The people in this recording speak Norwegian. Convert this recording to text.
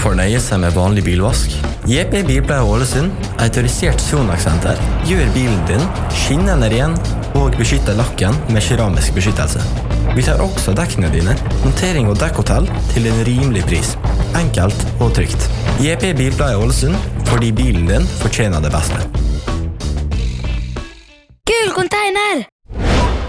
hvorfor nøye seg med vanlig bilvask? JP Bilpleie Ålesund, autorisert Sonax-senter, gjør bilen din skinnende ren og beskytter lakken med keramisk beskyttelse. Vi tar også dekkene dine, montering og dekkhotell til en rimelig pris. Enkelt og trygt. JP Bilpleie Ålesund, fordi bilen din fortjener det beste. Gul container!